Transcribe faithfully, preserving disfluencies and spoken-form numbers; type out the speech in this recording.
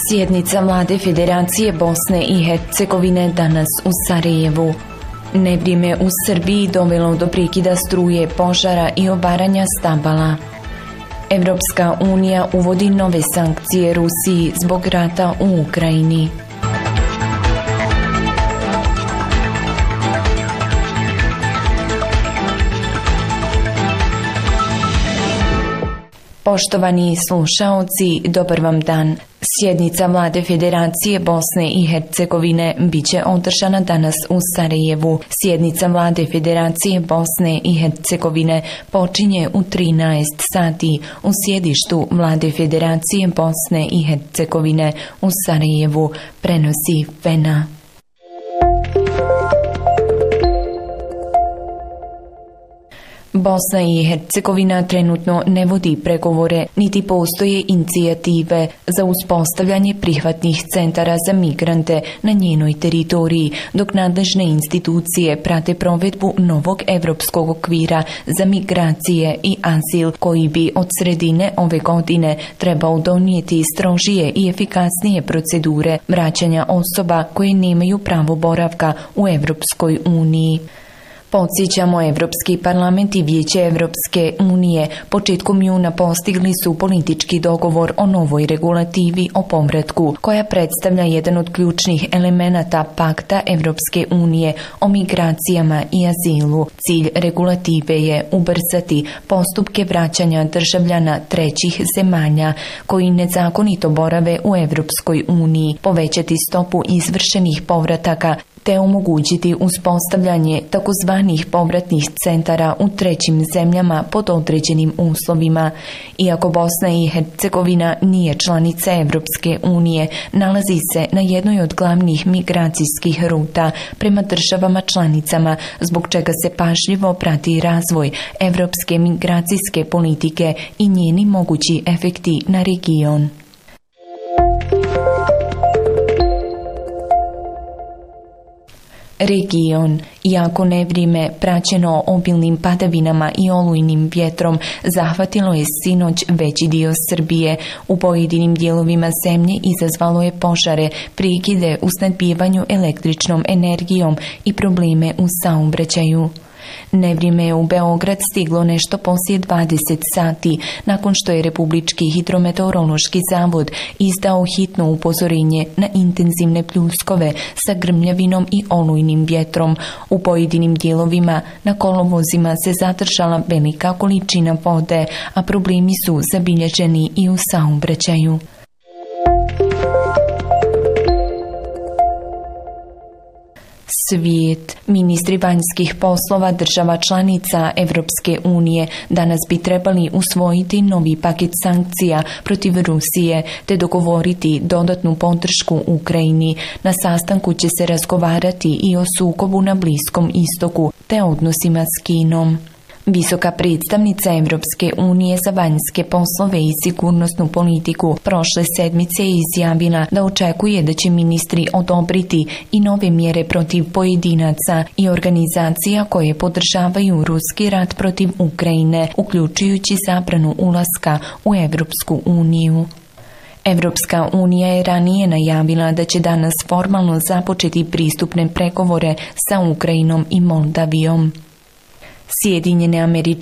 Sjednica Vlade Federacije Bosne i Hercegovine danas u Sarajevu. Nevrijeme u Srbiji dovelo do prekida struje, požara i obaranja stabala. Evropska unija uvodi nove sankcije Rusiji zbog rata u Ukrajini. Poštovani slušaoci, dobar vam dan. Sjednica Vlade Federacije Bosne i Hercegovine biće održana danas u Sarajevu. Sjednica Vlade Federacije Bosne i Hercegovine počinje u trinaest sati u sjedištu Vlade Federacije Bosne i Hercegovine u Sarajevu, prenosi Fena. Bosna i Hercegovina trenutno ne vodi pregovore, niti postoje inicijative za uspostavljanje prihvatnih centara za migrante na njenoj teritoriji, dok nadležne institucije prate provedbu novog evropskog okvira za migracije i azil, koji bi od sredine ove godine trebao donijeti strožije i efikasnije procedure vraćanja osoba koje nemaju pravo boravka u Evropskoj uniji. Podsjećamo, Evropski parlament i Vijeće Evropske unije početkom juna postigli su politički dogovor o novoj regulativi o povratku, koja predstavlja jedan od ključnih elemenata pakta Evropske unije o migracijama i azilu. Cilj regulative je ubrzati postupke vraćanja državljana trećih zemalja koji nezakonito borave u Evropskoj uniji, povećati stopu izvršenih povrataka te omogućiti uspostavljanje takozvanih povratnih centara u trećim zemljama pod određenim uslovima. Iako Bosna i Hercegovina nije članica Evropske unije, nalazi se na jednoj od glavnih migracijskih ruta prema državama članicama, zbog čega se pažljivo prati razvoj evropske migracijske politike i njeni mogući efekti na region. Region, iako nevrijeme praćeno obilnim padavinama i olujnim vjetrom, zahvatilo je sinoć veći dio Srbije. U pojedinim dijelovima zemlje izazvalo je požare, prekide u snabdijevanju električnom energijom i probleme u saobraćaju. Nevrijeme je u Beograd stiglo nešto poslije dvadeset sati, nakon što je Republički hidrometeorološki zavod izdao hitno upozorenje na intenzivne pljuskove sa grmljavinom i olujnim vjetrom. U pojedinim dijelovima na kolovozima se zadržala velika količina vode, a problemi su zabilježeni i u saobraćaju. Svijet. Ministri vanjskih poslova država članica Evropske unije danas bi trebali usvojiti novi paket sankcija protiv Rusije te dogovoriti dodatnu podršku Ukrajini. Na sastanku će se razgovarati i o sukobu na Bliskom istoku te odnosima s Kinom. Visoka predstavnica Evropske unije za vanjske poslove i sigurnosnu politiku prošle sedmice je izjavila da očekuje da će ministri odobriti i nove mjere protiv pojedinaca i organizacija koje podržavaju ruski rat protiv Ukrajine, uključujući zabranu ulaska u Evropsku uniju. Evropska unija je ranije najavila da će danas formalno započeti pristupne pregovore sa Ukrajinom i Moldavijom. Sjedinjene Američke